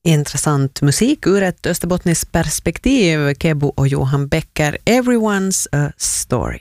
Intressant musik ur ett österbottniskt perspektiv. Kebo och Johan Becker, Everyone's a Story.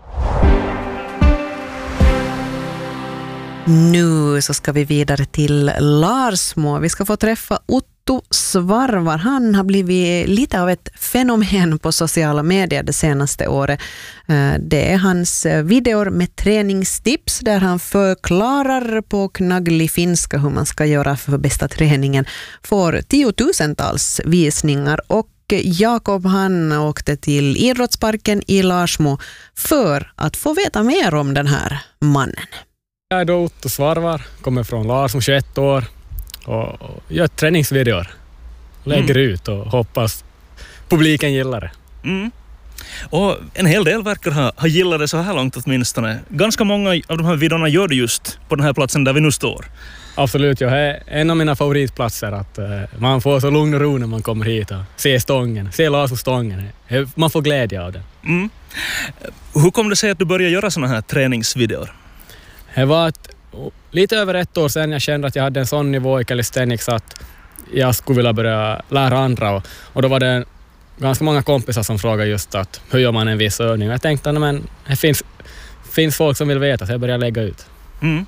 Nu så ska vi vidare till Larsmo. Vi ska få träffa Otto Svarvar. Han har blivit lite av ett fenomen på sociala medier det senaste året. Det är hans videor med träningstips där han förklarar på knagglig finska hur man ska göra för bästa träningen. Får tiotusentals visningar och Jakob han åkte till idrottsparken i Larsmo för att få veta mer om den här mannen. Jag är då Otto Svarvar, kommer från Larsmo, 21 år och gör träningsvideor. Lägger ut och hoppas publiken gillar det. Mm. Och en hel del verkar ha gillat det så här långt åtminstone. Ganska många av de här videorna gör det just på den här platsen där vi nu står. Absolut, jag är en av mina favoritplatser att man får så lugn och ro när man kommer hit och ser stången, ser Larsmo-stången. Man får glädje av det. Mm. Hur kom det sig att du började göra såna här träningsvideor? Det var lite över 1 år sedan jag kände att jag hade en sån nivå i calisthenics att jag skulle vilja börja lära andra. Och då var det ganska många kompisar som frågade just att hur gör man en viss övning. Jag tänkte att det finns folk som vill veta så jag började lägga ut. Mm.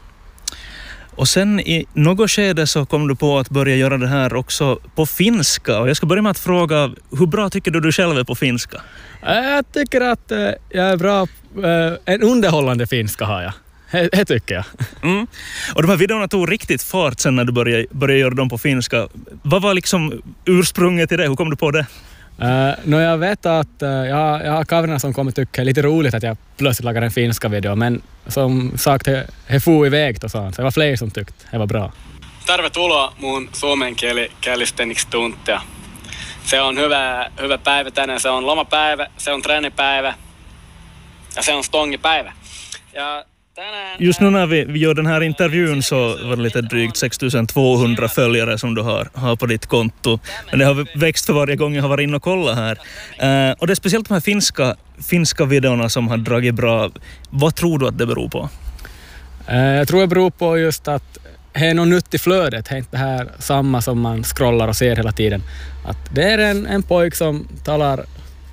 Och sen i något skede så kom du på att börja göra det här också på finska. Och jag ska börja med att fråga, hur bra tycker du själv är på finska? Jag tycker att jag är bra. En underhållande finska har jag. Det tycker jag. Mm. Och de här videorna tog riktigt fart sen när du började göra dem på finska. Vad var liksom ursprunget till det? Hur kom du på det? Jag vet att jag har kaverna som kommer tycka lite roligt att jag plötsligt lagar en finska video, men som sagt, det får iväg och sånt. Så det var fler som tyckte det var bra. Tervetuloa mun suomenkieli calisthenics-tuntia. Se on hyvä päivä tänään. Se on lomapäivä, se on tränipäivä ja se on stångipäivä. Ja just nu när vi gör den här intervjun så var det lite drygt 6200 följare som du har på ditt konto. Men det har växt för varje gång jag har varit inne och kollat här. Och det är speciellt de här finska videorna som har dragit bra. Vad tror du att det beror på? Jag tror det beror på just att det är något nytt i flödet. Det är inte det här samma som man scrollar och ser hela tiden. Att det är en pojk som talar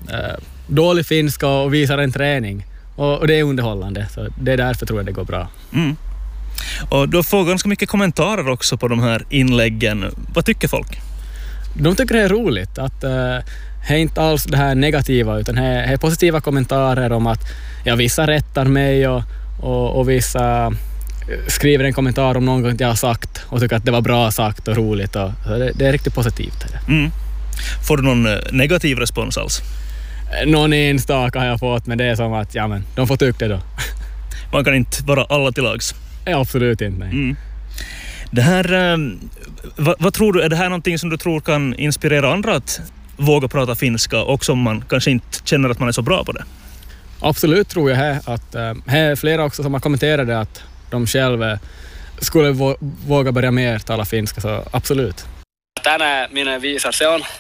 dålig finska och visar en träning. Och det är underhållande, så det är därför tror jag det går bra. Mm. Och du får ganska mycket kommentarer också på de här inläggen. Vad tycker folk? De tycker det är roligt att det är inte alls det här negativa utan det är positiva kommentarer om att vissa rättar mig och vissa skriver en kommentar om något jag har sagt och tycker att det var bra sagt och roligt. Och det är riktigt positivt. Mm. Får du någon negativ respons alls? Någon enstaka har jag fått, men det är som att de får tycka det då. Man kan inte vara alla till lags. Absolut inte, nej. Mm. Det här, vad tror du, är det här någonting som du tror kan inspirera andra att våga prata finska också om man kanske inte känner att man är så bra på det? Absolut tror jag att det är flera också som har kommenterat det att de själva skulle våga börja mer tala finska, så absolut. Tänään minä visar,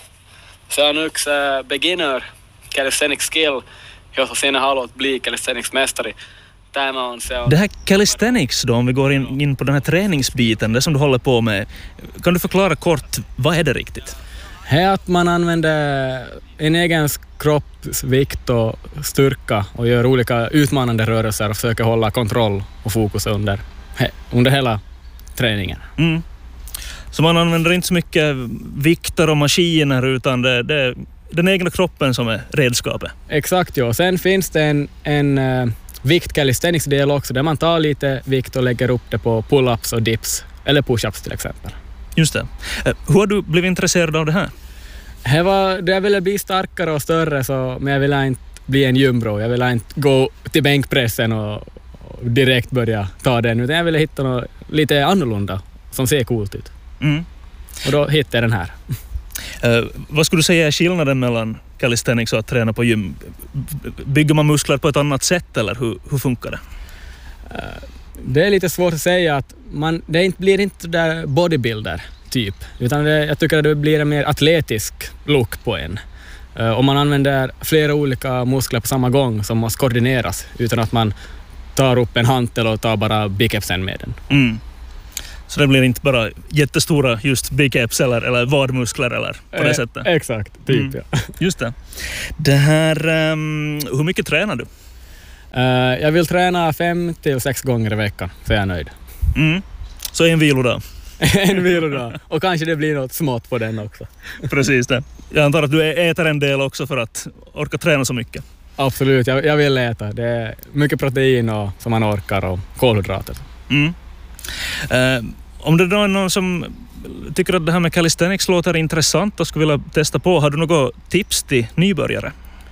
se on yksi beginner calisthenics skill, jos sinä haluat bli calisthenics-mästari. Det här calisthenics då, om vi går in på den här träningsbiten, det som du håller på med. Kan du förklara kort, vad är det riktigt? Det är att man använder en egen kroppsvikt och styrka och gör olika utmanande rörelser och försöker hålla kontroll och fokus under hela träningen. Mm. Så man använder inte så mycket vikter och maskiner utan det är den egna kroppen som är redskapet. Exakt, ja. Sen finns det en vikt calisthenics-del också där man tar lite vikt och lägger upp det på pull-ups och dips eller push-ups till exempel. Just det. Hur har du blivit intresserad av det här? Jag ville bli starkare och större, men jag ville inte bli en gymbro. Jag ville inte gå till bänkpressen och direkt börja ta den, utan jag ville hitta något lite annorlunda som ser coolt ut. Mm. Och då hittade jag den här. Vad skulle du säga är skillnaden mellan calisthenics och att träna på gym? Bygger man muskler på ett annat sätt eller hur funkar det? Det är lite svårt att säga att blir inte där bodybuilder typ, utan jag tycker att det blir en mer atletisk look på en. Om man använder flera olika muskler på samma gång som måste koordineras utan att man tar upp en hantel och tar bara bicepsen med den. Mm. Så det blir inte bara jättestora just biceps eller vadmuskler eller på det sättet? Exakt, typ ja. Just det. Det här, hur mycket tränar du? Jag vill träna 5 till 6 gånger i veckan, så jag är nöjd. Så en vilodag? En vilodag. Och kanske det blir något smått på den också. Precis det. Jag antar att du äter en del också för att orka träna så mycket. Absolut, jag vill äta. Det är mycket protein och, som man orkar och kolhydrater. Om det då är någon som tycker att det här med calisthenics låter intressant och skulle vilja testa på, har du något tips till nybörjare?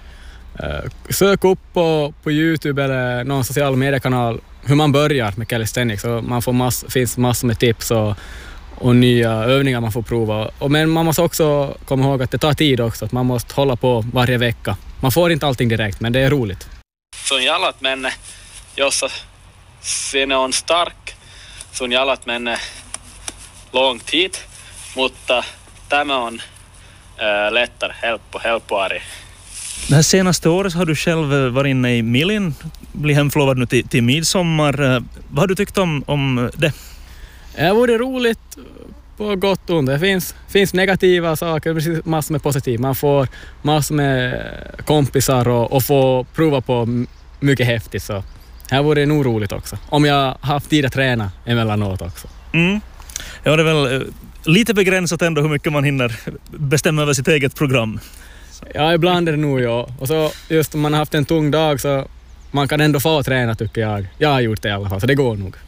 Sök upp på YouTube eller någon social mediekanal hur man börjar med calisthenics. Och man får finns massor med tips och nya övningar man får prova. Men man måste också komma ihåg att det tar tid också. Att man måste hålla på varje vecka. Man får inte allting direkt, men det är roligt. Sun jalat menee, jossa sinne on stark, sun jalat menee long tid, mutta tämä on lättare, helppoari. Det här senaste året har du själv varit inne i Milin, blir hemförlovad nu till midsommar. Vad har du tyckt om det? Det vore roligt på gott och ont. Det finns negativa saker, precis massor med positivt. Man får massor med kompisar och får prova på mycket häftigt. Så här vore det nog roligt också. Om jag haft tid att träna emellanåt också. Ja, det är väl lite begränsat ändå hur mycket man hinner bestämma över sitt eget program. Ja, ibland är det nog ja. Och så just om man har haft en tung dag så man kan ändå få träna tycker jag. Jag har gjort det i alla fall, så det går nog.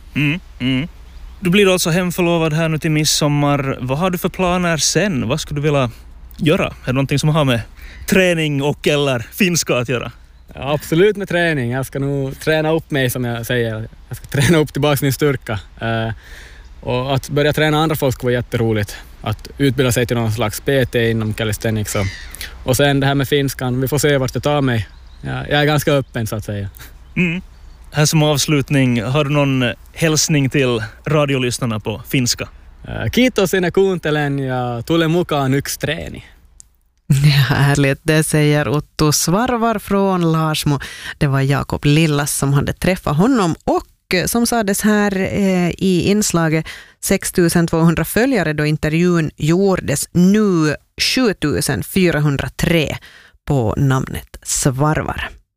Du blir alltså hemförlovad här nu till midsommar. Vad har du för planer sen? Vad skulle du vilja göra? Är det någonting som har med träning och eller finska att göra? Ja, absolut med träning. Jag ska nog träna upp mig som jag säger. Jag ska träna upp tillbaka min styrka. Och att börja träna andra folk var jätteroligt. Att utbilda sig till någon slags PT inom calisthenics. Och sen det här med finskan, vi får se vart det tar mig. Jag är ganska öppen så att säga. Här som avslutning, har du någon hälsning till radiolyssnarna på finska? Kiitos sinne kuuntelen ja tule mukaan yksi treeni. Ja, härligt. Det säger Otto Svarvar från Larsmo. Det var Jakob Lillas som hade träffat honom och som sades här i inslaget 6200 följare då intervjun gjordes, nu 7403 på namnet Svarvar.